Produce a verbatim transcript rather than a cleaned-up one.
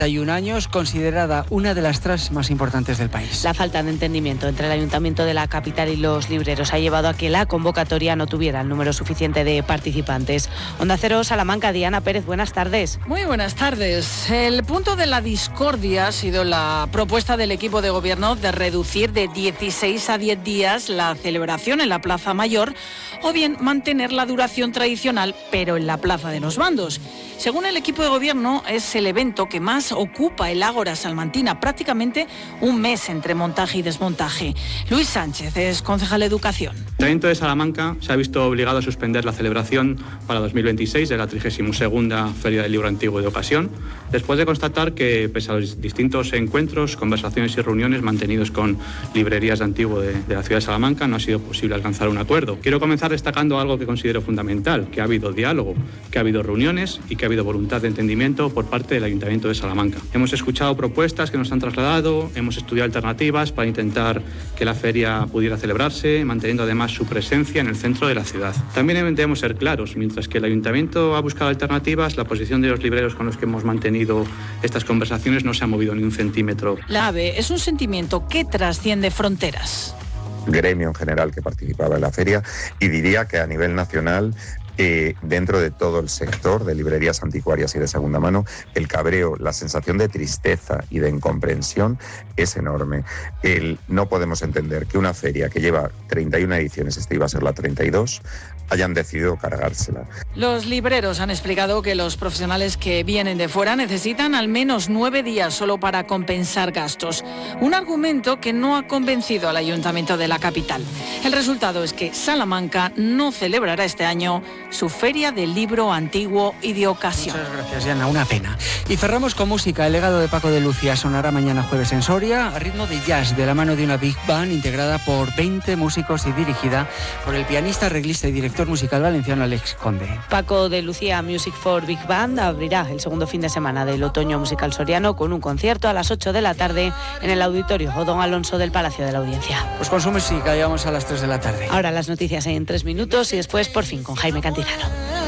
y un años, considerada una de las tras más importantes del país. La falta de entendimiento entre el Ayuntamiento de la capital y los libreros ha llevado a que la convocatoria no tuviera el número suficiente de participantes. Onda Cero, Salamanca, Diana Pérez, buenas tardes. Muy buenas tardes. El punto de la discordia ha sido la propuesta del equipo de gobierno de reducir de dieciséis a diez días la celebración en la Plaza Mayor o bien mantener la duración tradicional, pero en la Plaza de los Bandos. Según el equipo de gobierno, es el evento que más ocupa el Ágora salmantina, prácticamente un mes entre montaje y desmontaje. Luis Sánchez es concejal de Educación. El Ayuntamiento de Salamanca se ha visto obligado a suspender la celebración para dos mil veintiséis de la trigésima segunda Feria del Libro Antiguo y de Ocasión, después de constatar que, pese a los distintos encuentros, conversaciones y reuniones mantenidos con librerías de antiguo de, de la ciudad de Salamanca, no ha sido posible alcanzar un acuerdo. Quiero comenzar destacando algo que considero fundamental, que ha habido diálogo, que ha habido reuniones y que ha habido voluntad de entendimiento por parte del Ayuntamiento de Salamanca. Hemos escuchado propuestas que nos han trasladado, hemos estudiado alternativas para intentar que la feria pudiera celebrarse, manteniendo además su presencia en el centro de la ciudad. También debemos ser claros, mientras que el Ayuntamiento ha buscado alternativas, la posición de los libreros con los que hemos mantenido estas conversaciones no se ha movido ni un centímetro. La AVE es un sentimiento que trasciende fronteras. Gremio en general que participaba en la feria, y diría que a nivel nacional, eh, dentro de todo el sector de librerías anticuarias y de segunda mano, el cabreo, la sensación de tristeza y de incomprensión es enorme. El, no podemos entender que una feria que lleva treinta y una ediciones, esta iba a ser la treinta y dos, hayan decidido cargársela. Los libreros han explicado que los profesionales que vienen de fuera necesitan al menos nueve días solo para compensar gastos. Un argumento que no ha convencido al Ayuntamiento de la capital. El resultado es que Salamanca no celebrará este año su Feria del Libro Antiguo y de Ocasión. Muchas gracias, Diana, una pena. Y cerramos con música. El legado de Paco de Lucía sonará mañana jueves en Soria a ritmo de jazz, de la mano de una big band integrada por veinte músicos y dirigida por el pianista, arreglista y director musical valenciano Alex Conde. Paco de Lucía Music for Big Band abrirá el segundo fin de semana del otoño musical soriano con un concierto a las ocho de la tarde en el auditorio Odón Alonso del Palacio de la Audiencia. Pues con su música llegamos a las tres de la tarde. Ahora las noticias en tres minutos y después por fin con Jaime Cantizano.